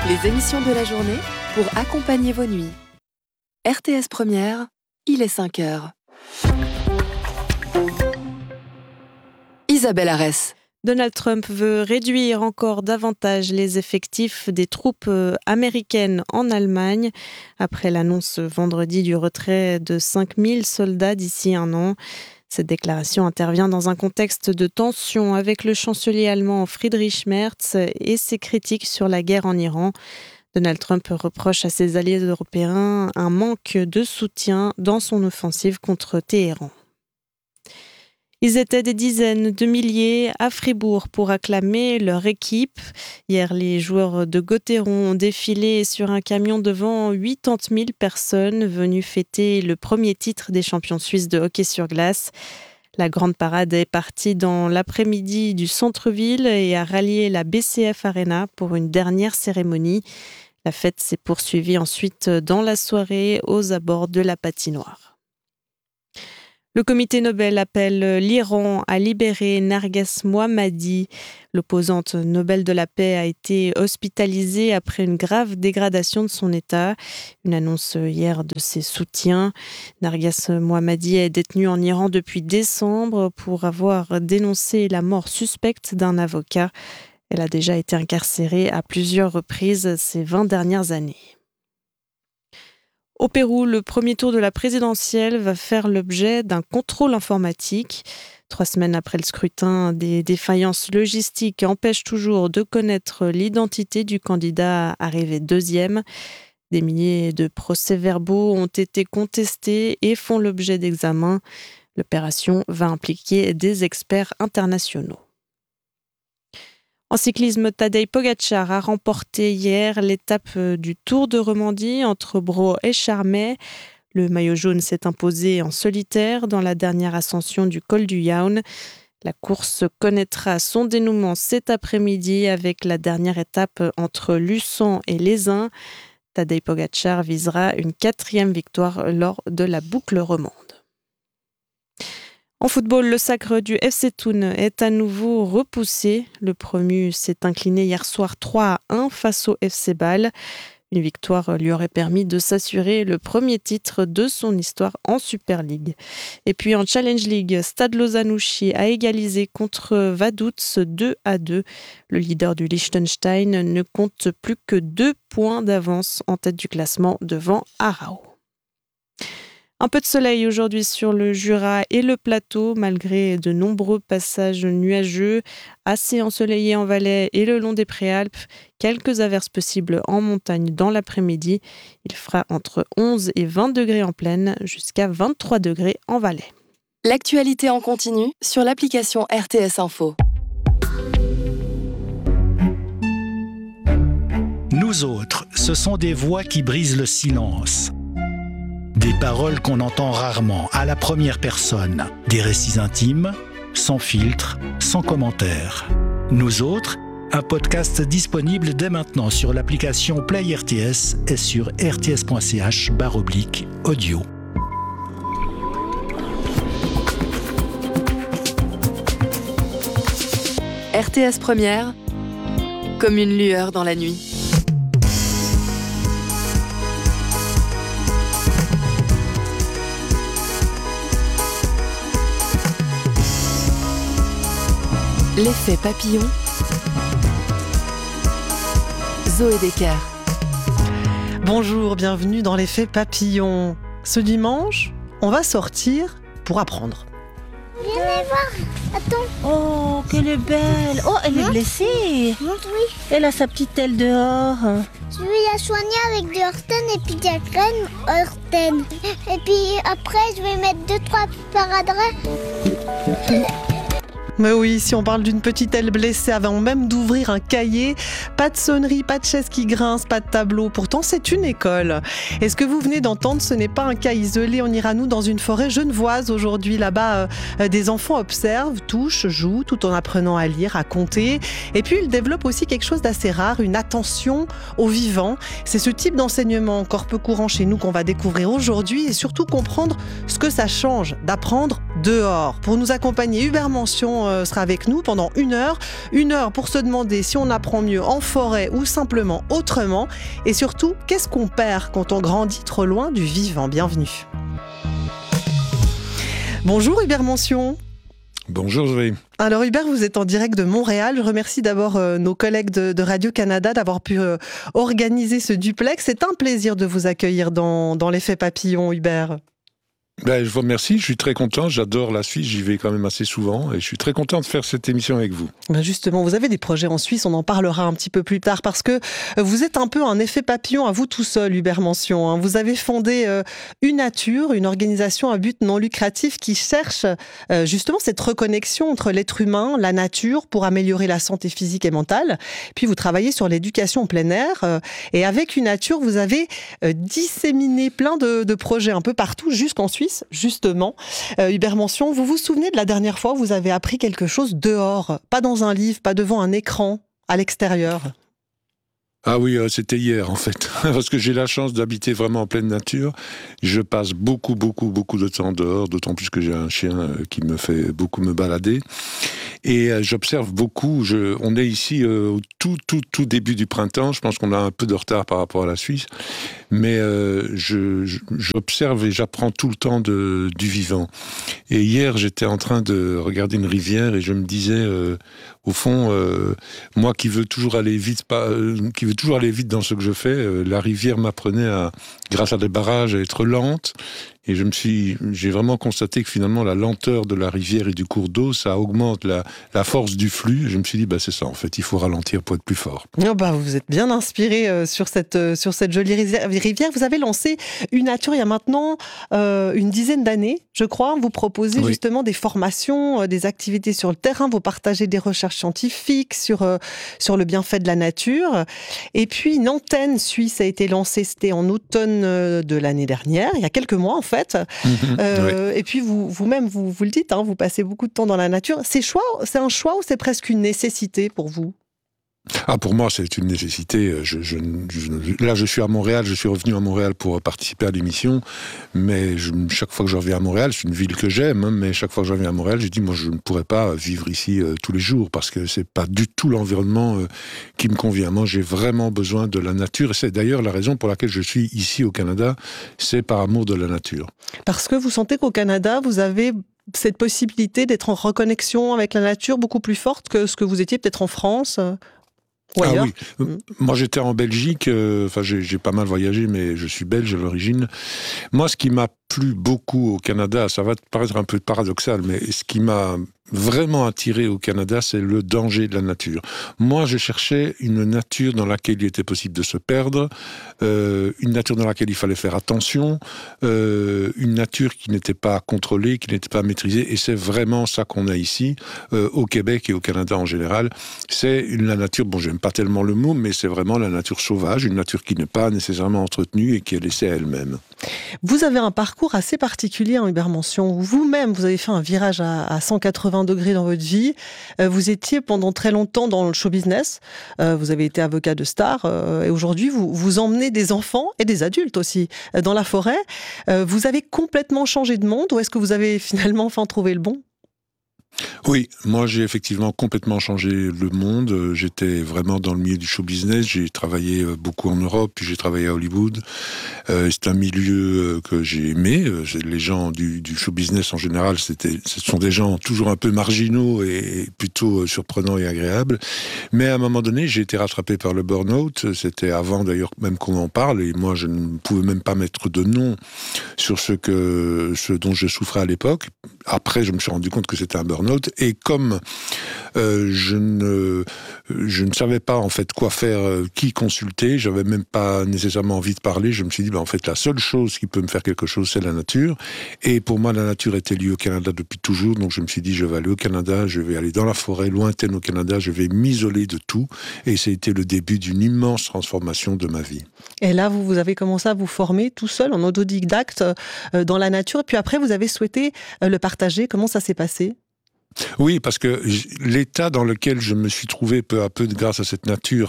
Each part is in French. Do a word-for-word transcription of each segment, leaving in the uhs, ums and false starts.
Les émissions de la journée pour accompagner vos nuits. R T S Première, il est cinq heures. Isabelle Arès. Donald Trump veut réduire encore davantage les effectifs des troupes américaines en Allemagne après l'annonce vendredi du retrait de cinq mille soldats d'ici un an. Cette déclaration intervient dans un contexte de tension avec le chancelier allemand Friedrich Merz et ses critiques sur la guerre en Iran. Donald Trump reproche à ses alliés européens un manque de soutien dans son offensive contre Téhéran. Ils étaient des dizaines de milliers à Fribourg pour acclamer leur équipe. Hier, les joueurs de Gauthieron ont défilé sur un camion devant quatre-vingt-dix mille personnes venues fêter le premier titre des champions suisses de hockey sur glace. La grande parade est partie dans l'après-midi du centre-ville et a rallié la B C F Arena pour une dernière cérémonie. La fête s'est poursuivie ensuite dans la soirée aux abords de la patinoire. Le comité Nobel appelle l'Iran à libérer Narges Mohammadi. L'opposante Nobel de la paix a été hospitalisée après une grave dégradation de son état. Une annonce hier de ses soutiens. Narges Mohammadi est détenue en Iran depuis décembre pour avoir dénoncé la mort suspecte d'un avocat. Elle a déjà été incarcérée à plusieurs reprises ces vingt dernières années. Au Pérou, le premier tour de la présidentielle va faire l'objet d'un contrôle informatique. Trois semaines après le scrutin, des défaillances logistiques empêchent toujours de connaître l'identité du candidat arrivé deuxième. Des milliers de procès-verbaux ont été contestés et font l'objet d'examens. L'opération va impliquer des experts internationaux. En cyclisme, Tadej Pogačar a remporté hier l'étape du Tour de Romandie entre Braux et Charmey. Le maillot jaune s'est imposé en solitaire dans la dernière ascension du col du Jaun. La course connaîtra son dénouement cet après-midi avec la dernière étape entre Luçon et Lézin. Tadej Pogačar visera une quatrième victoire lors de la boucle romande. En football, le sacre du F C Thun est à nouveau repoussé. Le promu s'est incliné hier soir trois à un face au F C Bâle. Une victoire lui aurait permis de s'assurer le premier titre de son histoire en Super League. Et puis en Challenge League, Stade Lausanne-Ouchy a égalisé contre Vaduz deux à deux. Le leader du Liechtenstein ne compte plus que deux points d'avance en tête du classement devant Aarau. Un peu de soleil aujourd'hui sur le Jura et le plateau, malgré de nombreux passages nuageux, assez ensoleillés en Valais et le long des Préalpes. Quelques averses possibles en montagne dans l'après-midi. Il fera entre onze et vingt degrés en plaine, jusqu'à vingt-trois degrés en Valais. L'actualité en continu sur l'application R T S Info. Nous autres, ce sont des voix qui brisent le silence. Des paroles qu'on entend rarement, à la première personne. Des récits intimes, sans filtre, sans commentaire. Nous autres, un podcast disponible dès maintenant sur l'application Play R T S et sur rts.ch barre oblique audio. R T S Première, comme une lueur dans la nuit. L'effet papillon. Zoé Decker. Bonjour, bienvenue dans l'effet papillon. Ce dimanche, on va sortir pour apprendre. Viens voir, attends. Oh, qu'elle est belle. Oh, elle est Montre. blessée. Montre, oui. Elle a sa petite aile dehors. Je vais la soigner avec du Horten et puis de la crème Horten. Et puis après, je vais mettre deux, trois sparadraps. Mais oui, si on parle d'une petite aile blessée avant même d'ouvrir un cahier, pas de sonnerie, pas de chaise qui grince, pas de tableau. Pourtant, c'est une école. Et ce que vous venez d'entendre, ce n'est pas un cas isolé. On ira, nous, dans une forêt genevoise aujourd'hui. Là-bas, euh, des enfants observent, touchent, jouent, tout en apprenant à lire, à compter. Et puis, ils développent aussi quelque chose d'assez rare, une attention au vivant. C'est ce type d'enseignement encore peu courant chez nous qu'on va découvrir aujourd'hui et surtout comprendre ce que ça change d'apprendre dehors. Pour nous accompagner, Hubert Mention, euh, sera avec nous pendant une heure. Une heure pour se demander si on apprend mieux en forêt ou simplement autrement. Et surtout, qu'est-ce qu'on perd quand on grandit trop loin du vivant ? Bienvenue. Bonjour Hubert Mention. Bonjour Zoé. Alors Hubert, vous êtes en direct de Montréal. Je remercie d'abord euh, nos collègues de, de Radio-Canada d'avoir pu euh, organiser ce duplex. C'est un plaisir de vous accueillir dans, dans l'effet papillon, Hubert. Ben, je vous remercie, je suis très content, j'adore la Suisse, j'y vais quand même assez souvent et je suis très content de faire cette émission avec vous. Ben justement, vous avez des projets en Suisse, on en parlera un petit peu plus tard parce que vous êtes un peu un effet papillon à vous tout seul, Hubert Mention. Hein. Vous avez fondé euh, Unature, une organisation à but non lucratif qui cherche euh, justement cette reconnexion entre l'être humain, la nature pour améliorer la santé physique et mentale. Puis vous travaillez sur l'éducation en plein air euh, et avec Unature, vous avez euh, disséminé plein de, de projets un peu partout jusqu'en Suisse. Justement, euh, Hubert Mention, vous vous souvenez de la dernière fois où vous avez appris quelque chose dehors, pas dans un livre, pas devant un écran, à l'extérieur ? Ah oui, euh, c'était hier en fait, parce que j'ai la chance d'habiter vraiment en pleine nature. Je passe beaucoup, beaucoup, beaucoup de temps dehors, d'autant plus que j'ai un chien euh, qui me fait beaucoup me balader. Et euh, j'observe beaucoup, je, on est ici euh, au tout, tout, tout début du printemps, je pense qu'on a un peu de retard par rapport à la Suisse, mais euh, je, je, j'observe et j'apprends tout le temps de, du vivant. Et hier, j'étais en train de regarder une rivière et je me disais, euh, au fond, euh, moi qui veux toujours aller vite, pas, euh, qui veux toujours aller vite dans ce que je fais, euh, la rivière m'apprenait à, grâce à des barrages, à être lente. Et je me suis, j'ai vraiment constaté que finalement la lenteur de la rivière et du cours d'eau, ça augmente la, la force du flux. Et je me suis dit, bah c'est ça, en fait, il faut ralentir pour être plus fort. Oh bah, vous êtes bien inspiré euh, sur cette euh, sur cette jolie rivière. Vous avez lancé Unature il y a maintenant euh, une dizaine d'années, je crois. Vous proposez oui. justement des formations, euh, des activités sur le terrain. Vous partagez des recherches scientifiques sur euh, sur le bienfait de la nature. Et puis une antenne suisse a été lancée. C'était en automne de l'année dernière, il y a quelques mois en fait. Fait. Mmh, euh, oui. Et puis vous, vous-même, vous, vous le dites, hein, vous passez beaucoup de temps dans la nature. C'est, choix, c'est un choix ou c'est presque une nécessité pour vous ? Ah, pour moi, c'est une nécessité. Je, je, je, là, je suis à Montréal, je suis revenu à Montréal pour participer à l'émission, mais je, chaque fois que je reviens à Montréal, c'est une ville que j'aime, hein, mais chaque fois que je reviens à Montréal, je dis, moi, je ne pourrais pas vivre ici euh, tous les jours, parce que c'est pas du tout l'environnement euh, qui me convient. Moi, j'ai vraiment besoin de la nature, et c'est d'ailleurs la raison pour laquelle je suis ici au Canada, c'est par amour de la nature. Parce que vous sentez qu'au Canada, vous avez cette possibilité d'être en reconnexion avec la nature beaucoup plus forte que ce que vous étiez peut-être en France ? Ou ah oui, mmh. Moi j'étais en Belgique, euh, enfin j'ai, j'ai pas mal voyagé, mais je suis belge à l'origine. Moi, ce qui m'a plu beaucoup au Canada, ça va paraître un peu paradoxal, mais ce qui m'a vraiment attiré au Canada, c'est le danger de la nature. Moi, je cherchais une nature dans laquelle il était possible de se perdre, euh, une nature dans laquelle il fallait faire attention, euh, une nature qui n'était pas contrôlée, qui n'était pas maîtrisée, et c'est vraiment ça qu'on a ici, euh, au Québec et au Canada en général. C'est une, la nature, bon, j'aime pas tellement le mot, mais c'est vraiment la nature sauvage, une nature qui n'est pas nécessairement entretenue et qui est laissée à elle-même. Vous avez un parcours assez particulier en Hubert Mention. Vous-même, vous avez fait un virage à, à cent quatre-vingts degrés dans votre vie. Euh, vous étiez pendant très longtemps dans le show business. Euh, vous avez été avocat de star. Euh, et aujourd'hui, vous, vous emmenez des enfants et des adultes aussi euh, dans la forêt. Euh, vous avez complètement changé de monde ou est-ce que vous avez finalement enfin trouvé le bon ? Oui, moi j'ai effectivement complètement changé le monde. J'étais vraiment dans le milieu du show business. J'ai travaillé beaucoup en Europe, puis j'ai travaillé à Hollywood. Euh, c'est un milieu que j'ai aimé. Les gens du, du show business en général, c'était, ce sont des gens toujours un peu marginaux et plutôt surprenants et agréables. Mais à un moment donné, j'ai été rattrapé par le burn-out. C'était avant d'ailleurs même qu'on en parle. Et moi, je ne pouvais même pas mettre de nom sur ce, que, ce dont je souffrais à l'époque. Après, je me suis rendu compte que c'était un burn-out. Et comme euh, je, ne, je ne savais pas en fait quoi faire, euh, qui consulter, j'avais même pas nécessairement envie de parler, je me suis dit, ben, en fait, la seule chose qui peut me faire quelque chose, c'est la nature. Et pour moi, la nature était liée au Canada depuis toujours, donc je me suis dit, je vais aller au Canada, je vais aller dans la forêt lointaine au Canada, je vais m'isoler de tout. Et ça a été le début d'une immense transformation de ma vie. Et là, vous, vous avez commencé à vous former tout seul, en autodidacte, euh, dans la nature, et puis après, vous avez souhaité euh, le partager. Comment ça s'est passé ? Oui, parce que l'état dans lequel je me suis trouvé peu à peu grâce à cette nature avait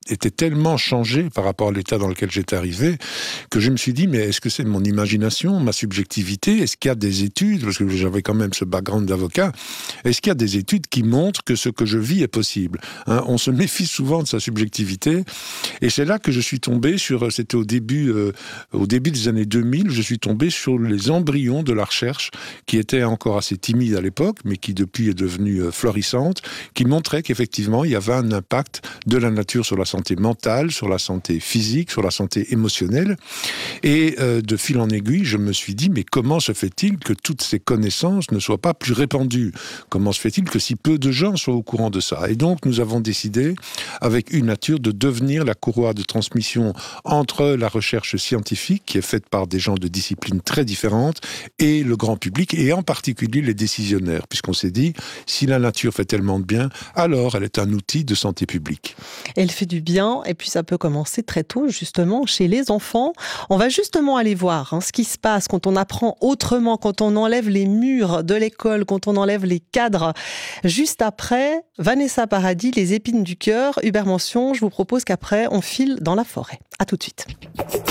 était tellement changé par rapport à l'état dans lequel j'étais arrivé que je me suis dit, mais est-ce que c'est mon imagination, ma subjectivité? Est-ce qu'il y a des études, parce que j'avais quand même ce background d'avocat, est-ce qu'il y a des études qui montrent que ce que je vis est possible, hein? On se méfie souvent de sa subjectivité, et c'est là que je suis tombé sur, c'était au début, euh, au début des années deux mille, je suis tombé sur les embryons de la recherche, qui était encore assez timide à l'époque, mais qui depuis est devenue florissante, qui montrait qu'effectivement, il y avait un impact de la nature sur la santé mentale, sur la santé physique, sur la santé émotionnelle. Et euh, de fil en aiguille, je me suis dit, mais comment se fait-il que toutes ces connaissances ne soient pas plus répandues? Comment se fait-il que si peu de gens soient au courant de ça? Et donc, nous avons décidé, avec Unature, de devenir la courroie de transmission entre la recherche scientifique, qui est faite par des gens de disciplines très différentes, et le grand public, et en particulier les décisionnaires, puisqu'on s'est dit, si la nature fait tellement de bien, alors elle est un outil de santé publique. Elle fait du bien, et puis ça peut commencer très tôt, justement, chez les enfants. On va justement aller voir hein, ce qui se passe quand on apprend autrement, quand on enlève les murs de l'école, quand on enlève les cadres. Juste après, Vanessa Paradis, les épines du cœur. Hubert Mention, je vous propose qu'après, on file dans la forêt. À tout de suite.